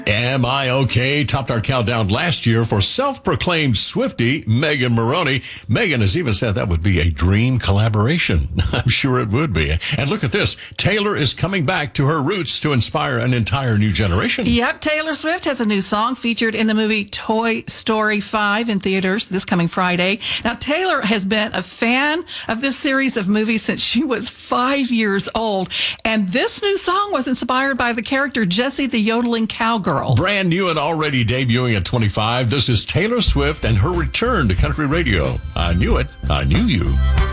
Am I Okay topped our countdown last year for self-proclaimed Swiftie Megan Moroney. Megan has even said that would be a dream collaboration. I'm sure it would be. And look at this. Taylor is coming back to her roots to inspire an entire new generation. Yep, Taylor Swift has a new song featured in the movie Toy Story 5 in theaters this coming Friday. Now, Taylor has been a fan of this series of movies since she was 5 years old. And this new song was inspired by the character Jessie the Yodeling Cowgirl. Brand new and already debuting at 25, this is Taylor Swift and her return to country radio. I knew it. I knew you.